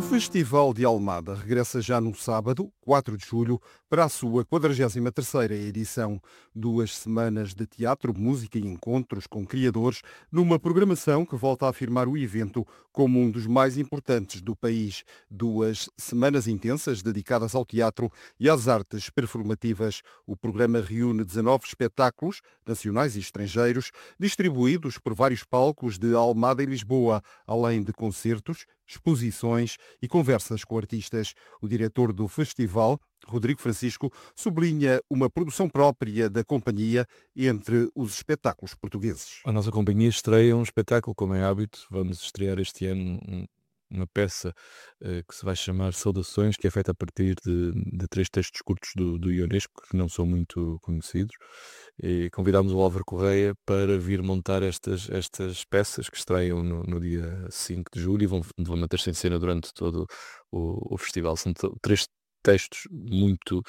Festival de Almada regressa já no sábado, 4 de julho, para a sua 43ª edição. 2 semanas de teatro, música e encontros com criadores, numa programação que volta a afirmar o evento como um dos mais importantes do país. 2 semanas intensas dedicadas ao teatro e às artes performativas. O programa reúne 19 espetáculos, nacionais e estrangeiros, distribuídos por vários palcos de Almada e Lisboa, além de concertos, exposições e conversas com artistas. O diretor do festival, Rodrigo Francisco, sublinha uma produção própria da companhia entre os espetáculos portugueses. A nossa companhia estreia um espetáculo, como é hábito. Vamos estrear este ano uma peça que se vai chamar Saudações, que é feita a partir de 3 textos curtos do Ionesco, que não são muito conhecidos. E convidámos o Álvaro Correia para vir montar estas peças que estreiam no dia 5 de julho e vão manter-se em cena durante todo o festival. São 3 textos muito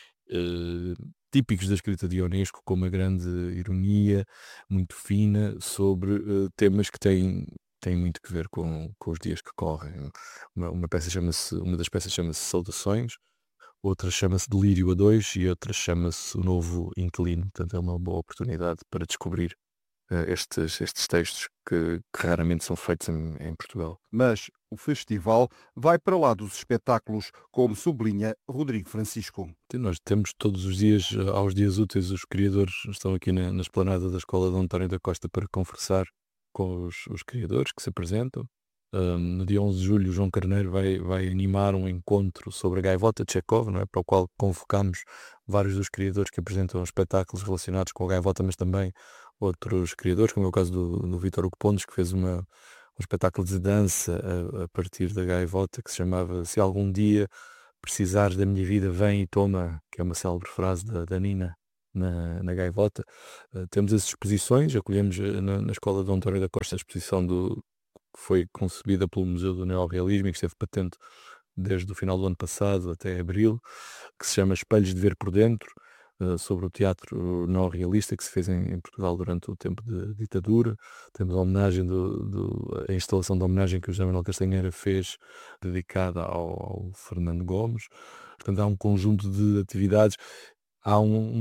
típicos da escrita de Ionesco, com uma grande ironia, muito fina, sobre temas que têm muito que ver com os dias que correm. Uma das peças chama-se Saudações, outra chama-se Delírio a Dois e outra chama-se O Novo Inquilino. Portanto, é uma boa oportunidade para descobrir estes textos que raramente são feitos em Portugal. Mas o festival vai para lá dos espetáculos, como sublinha Rodrigo Francisco. Nós temos todos os dias, aos dias úteis, os criadores estão aqui na esplanada da Escola de António da Costa para conversar com os criadores que se apresentam. No dia 11 de julho, o João Carneiro vai animar um encontro sobre a Gaivota de Chekhov, não é? Para o qual convocamos vários dos criadores que apresentam espetáculos relacionados com a Gaivota, mas também outros criadores, como é o caso do Vítor Hugo Pontes, que fez um espetáculo de dança a partir da Gaivota, que se chamava Se Algum Dia Precisares da Minha Vida, Vem e Toma, que é uma célebre frase da Nina na Gaivota. Temos as exposições, acolhemos na Escola de António da Costa a exposição que foi concebida pelo Museu do Neorrealismo e que esteve patente desde o final do ano passado até abril, que se chama Espelhos de Ver por Dentro, sobre o teatro neorrealista que se fez em Portugal durante o tempo de ditadura. Temos a homenagem a instalação da homenagem que o José Manuel Castanheira fez, dedicada ao Fernando Gomes. Portanto, há um conjunto de atividades. Há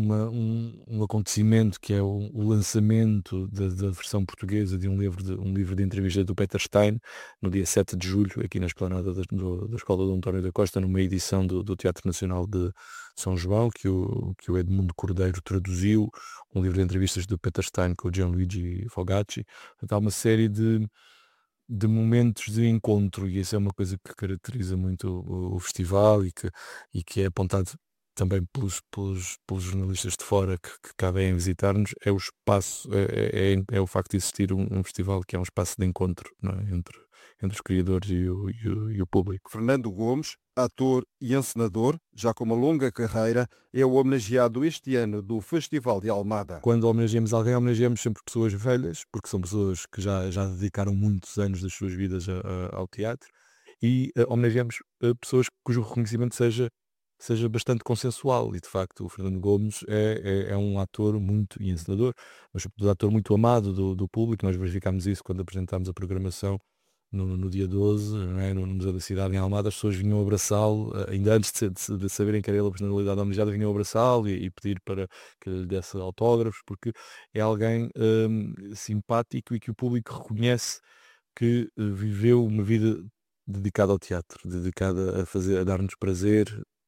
um acontecimento que é o lançamento da versão portuguesa de um livro de entrevistas do Peter Stein, no dia 7 de julho, aqui na esplanada da Escola de António da Costa, numa edição do Teatro Nacional de São João, que o Edmundo Cordeiro traduziu, um livro de entrevistas do Peter Stein com o Gianluigi Fogacci. Portanto, há uma série de momentos de encontro, e isso é uma coisa que caracteriza muito o festival e que é apontado também pelos jornalistas de fora que cá vêm visitar-nos. É o espaço, é o facto de existir um festival que é um espaço de encontro, não é? entre os criadores e o público. Fernando Gomes, ator e encenador, já com uma longa carreira, é o homenageado este ano do Festival de Almada. Quando homenageamos alguém, homenageamos sempre pessoas velhas, porque são pessoas que já dedicaram muitos anos das suas vidas ao teatro, e homenageamos pessoas cujo reconhecimento seja bastante consensual. E de facto o Fernando Gomes é um ator e encenador, mas sobretudo um ator muito amado do público. Nós verificámos isso quando apresentámos a programação no dia 12, não é? No Museu da Cidade, em Almada. As pessoas vinham abraçá-lo, ainda antes de saberem que era ele a personalidade homenageada, vinham abraçá-lo e pedir para que lhe desse autógrafos, porque é alguém simpático e que o público reconhece que viveu uma vida dedicada ao teatro, dedicada a dar-nos prazer,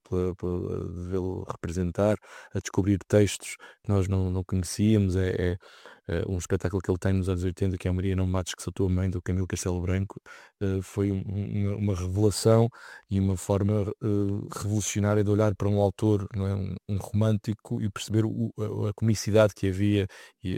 de vê-lo representar, a descobrir textos que nós não conhecíamos. É um espetáculo que ele tem nos anos 80, que é a Maria Não Me Mates, que sou tua mãe, do Camilo Castelo Branco. Foi uma revelação e uma forma revolucionária de olhar para um autor, não é? Um romântico, e perceber a comicidade que havia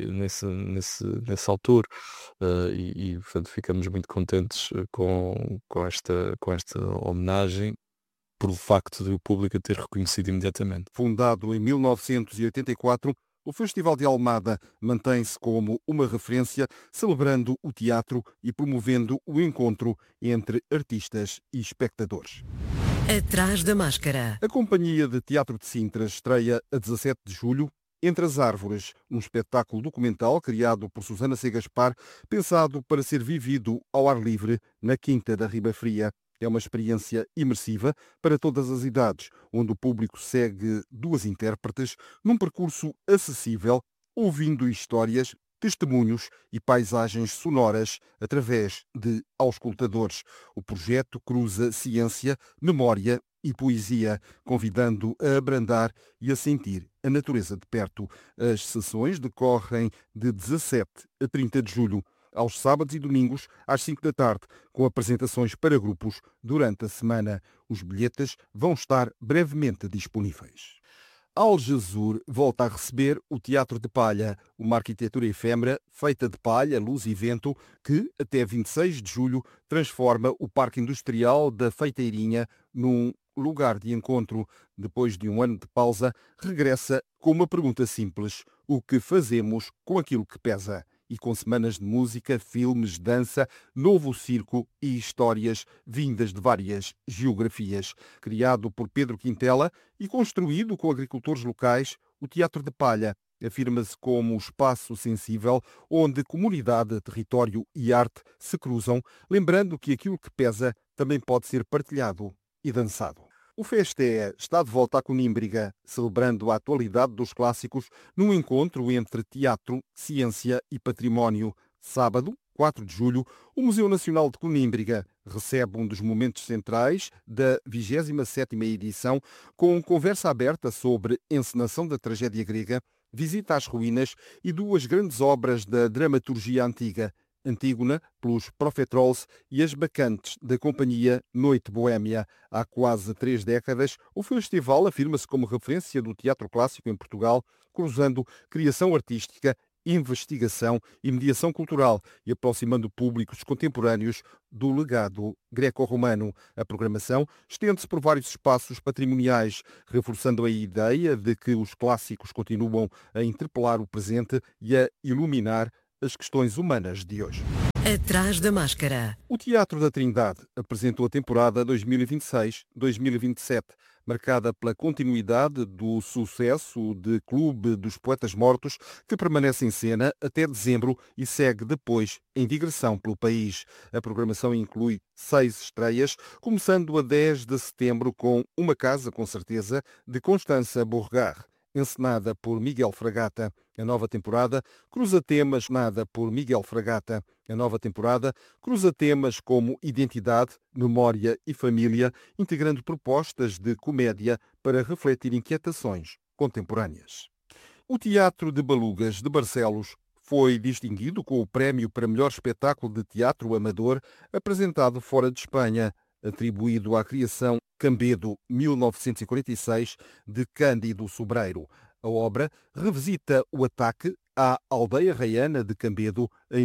nesse autor. Portanto, ficamos muito contentes com esta homenagem, por o facto de o público a ter reconhecido imediatamente. Fundado em 1984, o Festival de Almada mantém-se como uma referência, celebrando o teatro e promovendo o encontro entre artistas e espectadores. Atrás da Máscara. A Companhia de Teatro de Sintra estreia a 17 de julho Entre as Árvores, um espetáculo documental criado por Susana C. Gaspar, pensado para ser vivido ao ar livre na Quinta da Riba Fria. É uma experiência imersiva para todas as idades, onde o público segue duas intérpretes num percurso acessível, ouvindo histórias, testemunhos e paisagens sonoras através de auscultadores. O projeto cruza ciência, memória e poesia, convidando a abrandar e a sentir a natureza de perto. As sessões decorrem de 17 a 30 de julho, aos sábados e domingos, às 5 da tarde, com apresentações para grupos durante a semana. Os bilhetes vão estar brevemente disponíveis. Algesur volta a receber o Teatro de Palha, uma arquitetura efêmera feita de palha, luz e vento que, até 26 de julho, transforma o Parque Industrial da Feiteirinha num lugar de encontro. Depois de um ano de pausa, regressa com uma pergunta simples: o que fazemos com aquilo que pesa? E com semanas de música, filmes, dança, novo circo e histórias vindas de várias geografias. Criado por Pedro Quintela e construído com agricultores locais, o Teatro de Palha afirma-se como um espaço sensível onde comunidade, território e arte se cruzam, lembrando que aquilo que pesa também pode ser partilhado e dançado. O Festé está de volta à Conímbriga, celebrando a atualidade dos clássicos num encontro entre teatro, ciência e património. Sábado, 4 de julho, o Museu Nacional de Conímbriga recebe um dos momentos centrais da 27ª edição, com conversa aberta sobre encenação da tragédia grega, visita às ruínas e duas grandes obras da dramaturgia antiga, Antígona, pelos Profetrols, e As Bacantes, da companhia Noite Boémia. Há quase 3 décadas, o festival afirma-se como referência do teatro clássico em Portugal, cruzando criação artística, investigação e mediação cultural e aproximando públicos contemporâneos do legado greco-romano. A programação estende-se por vários espaços patrimoniais, reforçando a ideia de que os clássicos continuam a interpelar o presente e a iluminar as questões humanas de hoje. Atrás da máscara. O Teatro da Trindade apresentou a temporada 2026-2027, marcada pela continuidade do sucesso de Clube dos Poetas Mortos, que permanece em cena até dezembro e segue depois em digressão pelo país. A programação inclui 6 estreias, começando a 10 de setembro com Uma Casa com Certeza, de Constança Beauregard, encenada por Miguel Fragata. A nova temporada cruza temas como identidade, memória e família, integrando propostas de comédia para refletir inquietações contemporâneas. O Teatro de Balugas de Barcelos foi distinguido com o prémio para melhor espetáculo de teatro amador apresentado fora de Espanha, atribuído à criação Cambedo 1946 de Cândido Sobreiro. A obra revisita o ataque à aldeia raiana de Cambedo em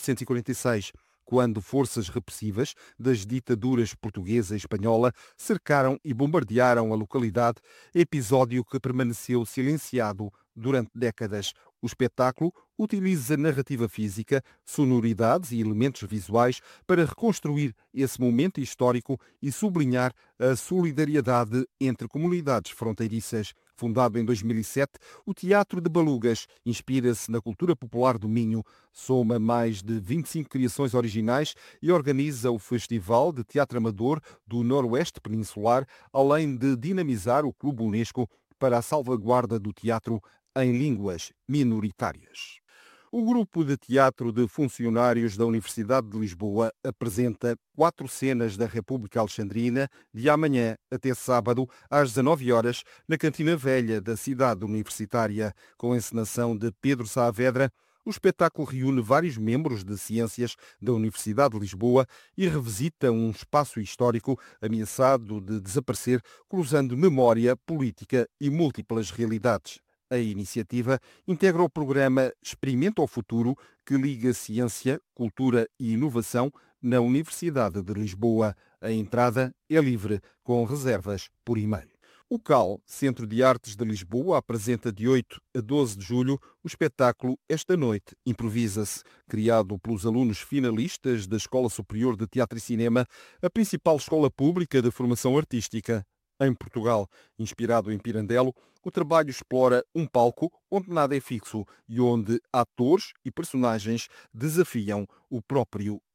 1946, quando forças repressivas das ditaduras portuguesa e espanhola cercaram e bombardearam a localidade, episódio que permaneceu silenciado durante décadas. O espetáculo utiliza narrativa física, sonoridades e elementos visuais para reconstruir esse momento histórico e sublinhar a solidariedade entre comunidades fronteiriças. Fundado em 2007, o Teatro de Balugas inspira-se na cultura popular do Minho, soma mais de 25 criações originais e organiza o Festival de Teatro Amador do Noroeste Peninsular, além de dinamizar o Clube Unesco para a salvaguarda do teatro em línguas minoritárias. O grupo de teatro de funcionários da Universidade de Lisboa apresenta 4 cenas da República Alexandrina de amanhã até sábado às 19 horas na Cantina Velha da cidade universitária. Com a encenação de Pedro Saavedra, o espetáculo reúne vários membros de ciências da Universidade de Lisboa e revisita um espaço histórico ameaçado de desaparecer, cruzando memória, política e múltiplas realidades. A iniciativa integra o programa Experimenta o Futuro, que liga ciência, cultura e inovação na Universidade de Lisboa. A entrada é livre, com reservas por e-mail. O CAL, Centro de Artes de Lisboa, apresenta de 8 a 12 de julho o espetáculo Esta Noite Improvisa-se. Criado pelos alunos finalistas da Escola Superior de Teatro e Cinema, a principal escola pública de formação artística em Portugal. Inspirado em Pirandello, o trabalho explora um palco onde nada é fixo e onde atores e personagens desafiam o próprio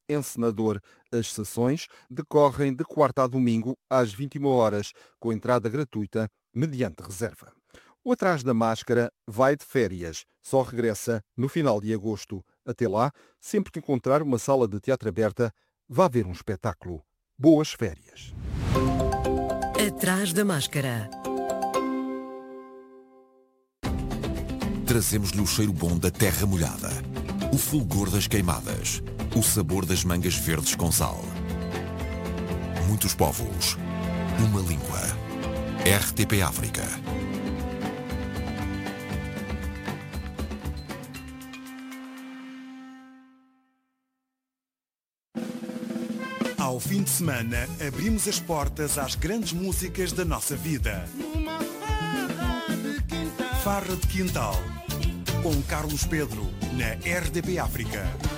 Encenador. As sessões decorrem de quarta a domingo às 21 horas, com entrada gratuita mediante reserva. O Atrás da Máscara vai de férias. Só regressa no final de agosto. Até lá, sempre que encontrar uma sala de teatro aberta, vá ver um espetáculo. Boas férias. Atrás da Máscara. Trazemos-lhe o cheiro bom da terra molhada, o fulgor das queimadas, o sabor das mangas verdes com sal. Muitos povos, uma língua. RTP África. Ao fim de semana, abrimos as portas às grandes músicas da nossa vida. Farra de Quintal, com Carlos Pedro, na RDP África.